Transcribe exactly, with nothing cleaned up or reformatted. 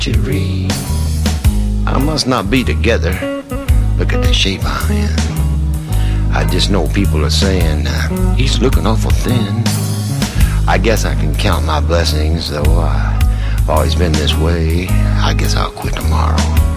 Cheery. I must not be together. Look at the shape I'm in. I just know people are saying uh, he's looking awful thin. I guess I can count my blessings, though I've always been this way. I guess I'll quit tomorrow.